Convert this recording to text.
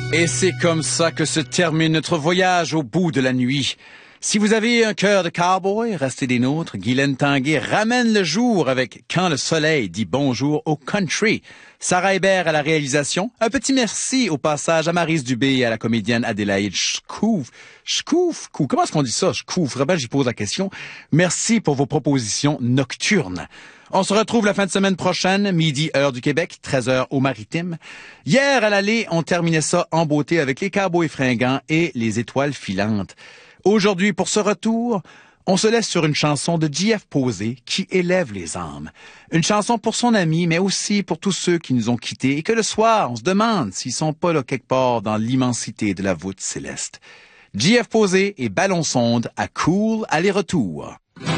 Et c'est comme ça que se termine notre voyage au bout de la nuit. Si vous avez un cœur de cowboy, restez des nôtres. Guylaine Tanguay ramène le jour avec Quand le soleil dit bonjour au country. Sarah Hébert à la réalisation. Un petit merci au passage à Maryse Dubé et à la comédienne Adélaïde Schkouf. Comment est-ce qu'on dit ça? Schkouf. Vraiment, j'y pose la question. Merci pour vos propositions nocturnes. On se retrouve la fin de semaine prochaine, midi, heure du Québec, 13h au Maritime. Hier, à l'aller, on terminait ça en beauté avec les Cowboys fringants et les étoiles filantes. Aujourd'hui, pour ce retour, on se laisse sur une chanson de J.F. Posé qui élève les âmes. Une chanson pour son ami, mais aussi pour tous ceux qui nous ont quittés et que le soir, on se demande s'ils sont pas là quelque part dans l'immensité de la voûte céleste. J.F. Posé et Ballon Sonde à Cool aller-retour.